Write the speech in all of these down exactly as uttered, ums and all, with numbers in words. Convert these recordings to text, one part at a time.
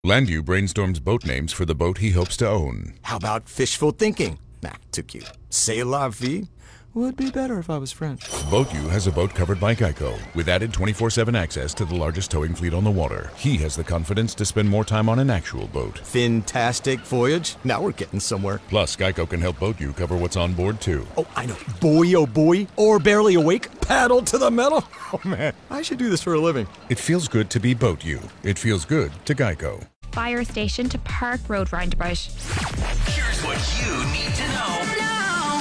Landu brainstorms boat names for the boat he hopes to own. How about fishful thinking? Nah, too cute. C'est la vie? Would be better if I was French. BoatU has a boat covered by Geico, with added twenty-four seven access to the largest towing fleet on the water. He has the confidence to spend more time on an actual boat. Fantastic voyage. Now we're getting somewhere. Plus, Geico can help BoatU cover what's on board, too. Oh, I know. Boy, oh boy. Or barely awake. Paddle to the metal. Oh, man. I should do this for a living. It feels good to be BoatU. It feels good to Geico. Fire station to Park Road roundabout. Here's what you need to know now.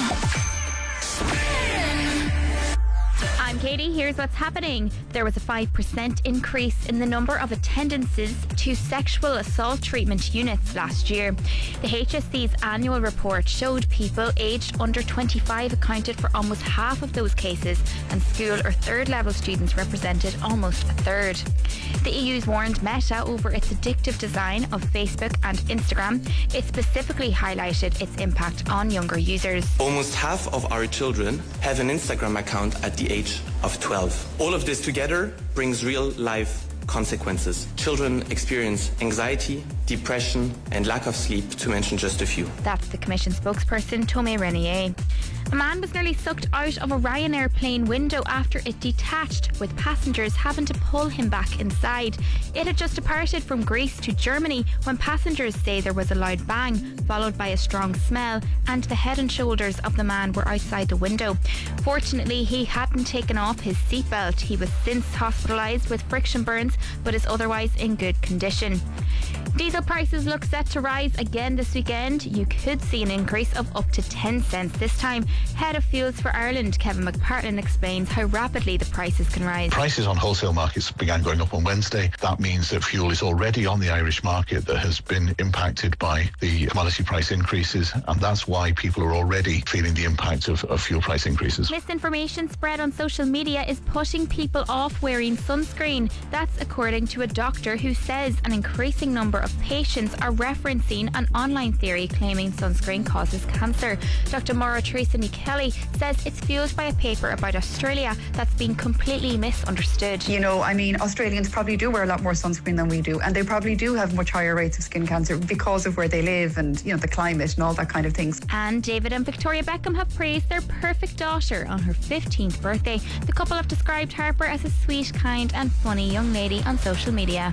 I'm Katie, here's what's happening. There was a five percent increase in the number of attendances to sexual assault treatment units last year. The H S C's annual report showed people aged under twenty-five accounted for almost half of those cases, and school or third level students represented almost a third. The E U's warned Meta over its addictive design of Facebook and Instagram. It specifically highlighted its impact on younger users. Almost half of our children have an Instagram account at the age of twelve. All of this together brings real life consequences. Children experience anxiety, depression and lack of sleep, to mention just a few. That's the Commission spokesperson, Tomé Renier. A man was nearly sucked out of a Ryanair plane window after it detached, with passengers having to pull him back inside. It had just departed from Greece to Germany when passengers say there was a loud bang, followed by a strong smell, and the head and shoulders of the man were outside the window. Fortunately, he hadn't taken off his seatbelt. He was since hospitalised with friction burns, but is otherwise in good condition. Diesel prices look set to rise again this weekend. You could see an increase of up to ten cents this time. Head of Fuels for Ireland, Kevin McPartlin, explains how rapidly the prices can rise. Prices on wholesale markets began going up on Wednesday. That means that fuel is already on the Irish market that has been impacted by the commodity price increases, and that's why people are already feeling the impact of, of fuel price increases. Misinformation spread on social media is putting people off wearing sunscreen. That's according to a doctor who says an increasing number of patients are referencing an online theory claiming sunscreen causes cancer. Doctor Maura Teresa Kelly says it's fueled by a paper about Australia that's been completely misunderstood. You know, I mean, Australians probably do wear a lot more sunscreen than we do, and they probably do have much higher rates of skin cancer because of where they live and, you know, the climate and all that kind of things. And David and Victoria Beckham have praised their perfect daughter on her fifteenth birthday. The couple have described Harper as a sweet, kind and funny young lady on social media.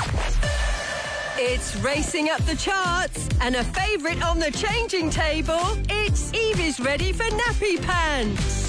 It's racing up the charts and a favourite on the changing table. It's Evie's ready for nappy pants.